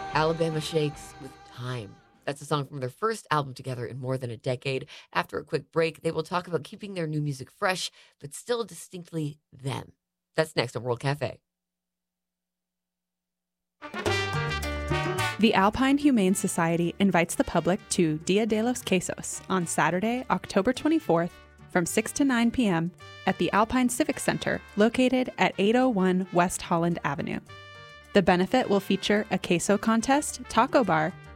Alabama Shakes with Time. That's a song from their first album together in more than a decade. After a quick break, they will talk about keeping their new music fresh, but still distinctly them. That's next on World Cafe. The Alpine Humane Society invites the public to Dia de los Quesos on Saturday, October 24th from 6 to 9 p.m. at the Alpine Civic Center located at 801 West Holland Avenue. The benefit will feature a queso contest, taco bar,